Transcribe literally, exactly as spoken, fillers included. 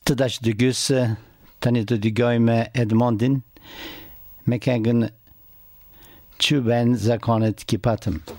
të dash dëgjysë, tani të dëgjoj me Edmondin, me këngën që ben zakonet ki patëm.